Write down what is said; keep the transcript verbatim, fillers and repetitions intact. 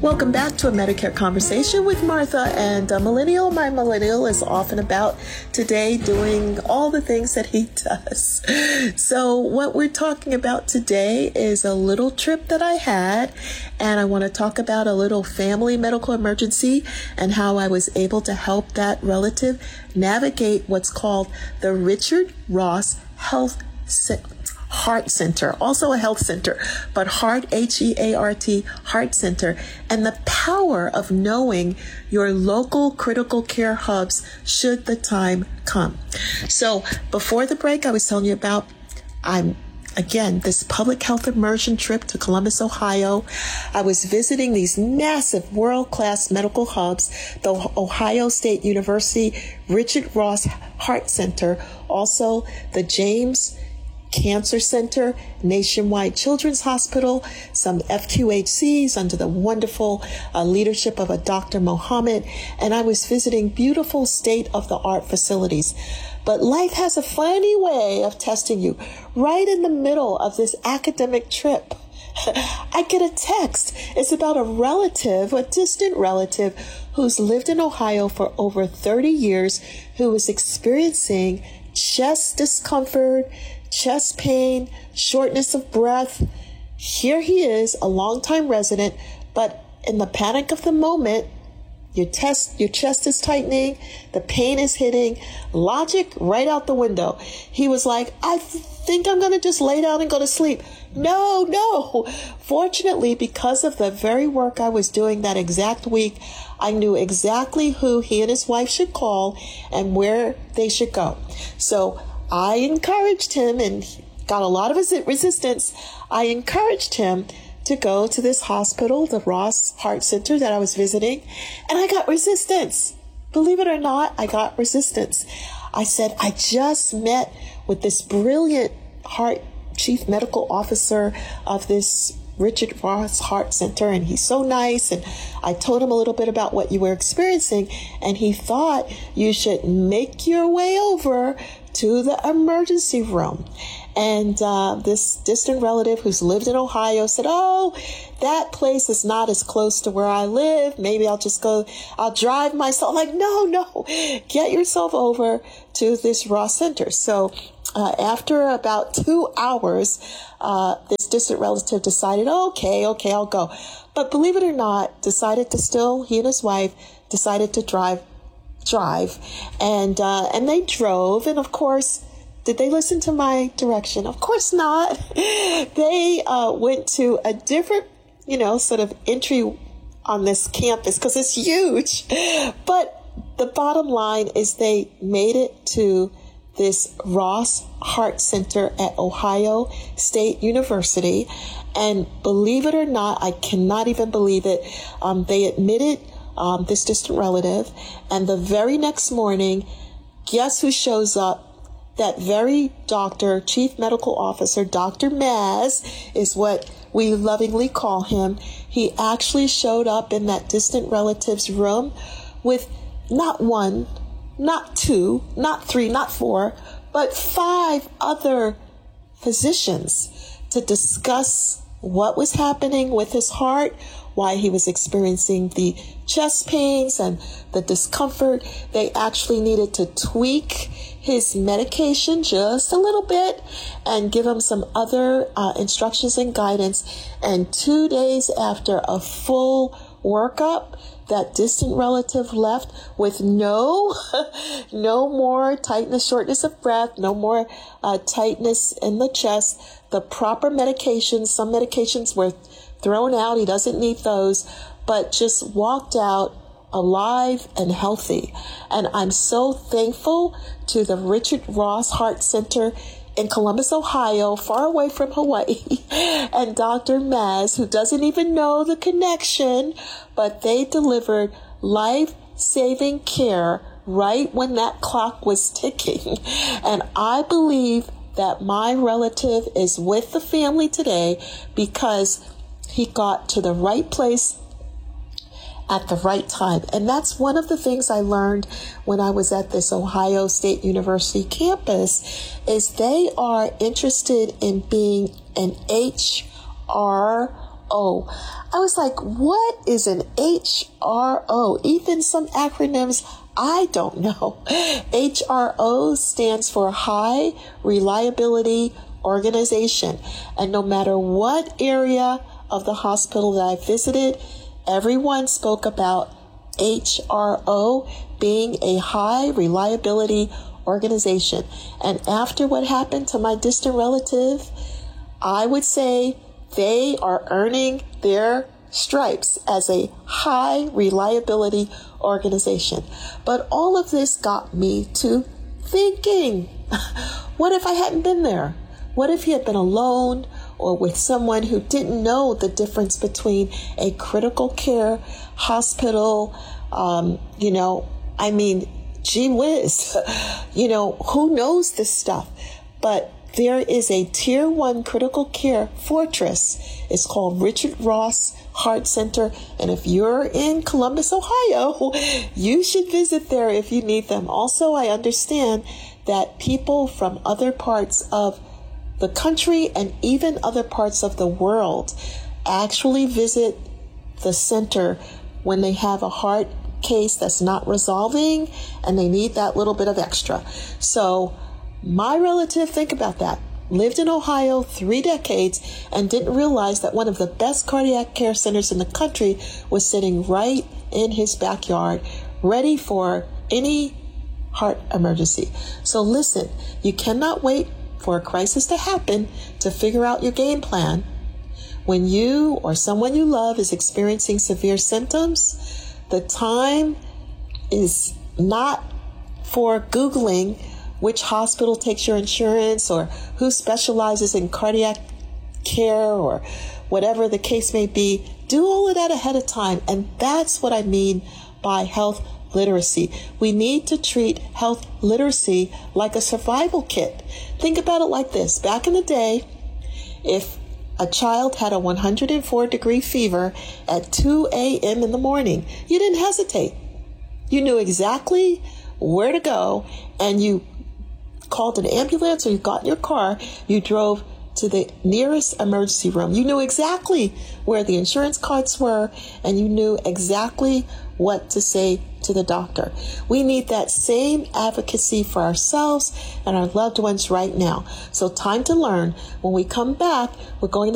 Welcome back to a Medicare Conversation with Martha and a Millennial. My millennial is off and about today doing all the things that he does. So what we're talking about today is a little trip that I had, and I want to talk about a little family medical emergency and how I was able to help that relative navigate what's called the Richard Ross Health Center. Heart Center, also a health center, but Heart, H E A R T, Heart Center, and the power of knowing your local critical care hubs should the time come. So before the break, I was telling you about, I'm again, this public health immersion trip to Columbus, Ohio. I was visiting these massive world-class medical hubs, the Ohio State University Richard Ross Heart Center, also the James Cancer Center, Nationwide Children's Hospital, some F Q H Cs under the wonderful uh, leadership of a Doctor Mohammed, and I was visiting beautiful state-of-the-art facilities. But life has a funny way of testing you. Right in the middle of this academic trip, I get a text. It's about a relative, a distant relative, who's lived in Ohio for over thirty years, who was experiencing chest discomfort, chest pain, shortness of breath. Here he is, a longtime resident, but in the panic of the moment, your chest, your chest is tightening, the pain is hitting, logic right out the window. He was like, I th- think I'm going to just lay down and go to sleep. No, no. Fortunately, because of the very work I was doing that exact week, I knew exactly who he and his wife should call and where they should go. So I encouraged him, and got a lot of resistance. I encouraged him to go to this hospital, the Ross Heart Center that I was visiting, and I got resistance. Believe it or not, I got resistance. I said, I just met with this brilliant heart chief medical officer of this Richard Ross Heart Center, and he's so nice, and I told him a little bit about what you were experiencing, and he thought you should make your way over to the emergency room. And uh, this distant relative who's lived in Ohio said, oh, that place is not as close to where I live. Maybe I'll just go, I'll drive myself. I'm like, no, no, get yourself over to this Ross Center. So uh, after about two hours, uh, this distant relative decided, okay, okay, I'll go. But believe it or not, decided to still, he and his wife decided to drive drive and uh and they drove, and of course, did they listen to my direction? Of course not. They uh went to a different, you know, sort of entry on this campus because it's huge. But the bottom line is they made it to this Ross Heart Center at Ohio State University, and believe it or not, I cannot even believe it, um they admitted Um, this distant relative, and the very next morning, guess who shows up? That very doctor, chief medical officer, Doctor Maz is what we lovingly call him. He actually showed up in that distant relative's room with not one, not two, not three, not four, but five other physicians to discuss what was happening with his heart, why he was experiencing the chest pains and the discomfort. They actually needed to tweak his medication just a little bit and give him some other uh, instructions and guidance. And two days after a full workup, that distant relative left with no, no more tightness, shortness of breath, no more uh, tightness in the chest, the proper medications. Some medications were thrown out. He doesn't need those, but just walked out alive and healthy. And I'm so thankful to the Richard Ross Heart Center in Columbus, Ohio, far away from Hawaii, and Doctor Maz, who doesn't even know the connection, but they delivered life-saving care right when that clock was ticking. And I believe that my relative is with the family today because he got to the right place at the right time. And that's one of the things I learned when I was at this Ohio State University campus, is they are interested in being an H R O. I was like, what is an H R O? Even some acronyms I don't know. H R O stands for High Reliability Organization. And no matter what area of the hospital that I visited, everyone spoke about H R O being a high reliability organization. And after what happened to my distant relative, I would say they are earning their stripes as a high reliability organization. But all of this got me to thinking, what if I hadn't been there? What if he had been alone or with someone who didn't know the difference between a critical care hospital, um, you know, I mean, gee whiz, you know, who knows this stuff? But there is a tier one critical care fortress. It's called Richard Ross Heart Center. And if you're in Columbus, Ohio, you should visit there if you need them. Also, I understand that people from other parts of the country and even other parts of the world actually visit the center when they have a heart case that's not resolving and they need that little bit of extra. So my relative, think about that, lived in Ohio three decades and didn't realize that one of the best cardiac care centers in the country was sitting right in his backyard, ready for any heart emergency. So listen, you cannot wait for a crisis to happen to figure out your game plan. When you or someone you love is experiencing severe symptoms, the time is not for Googling which hospital takes your insurance or who specializes in cardiac care or whatever the case may be. Do all of that ahead of time. And that's what I mean by health literacy. We need to treat health literacy like a survival kit. Think about it like this. Back in the day, if a child had a one hundred four degree fever at two a.m. in the morning, you didn't hesitate. You knew exactly where to go, and you called an ambulance or you got in your car, you drove to the nearest emergency room. You knew exactly where the insurance cards were, and you knew exactly what to say to the doctor. We need that same advocacy for ourselves and our loved ones right now. So time to learn. When we come back, we're going to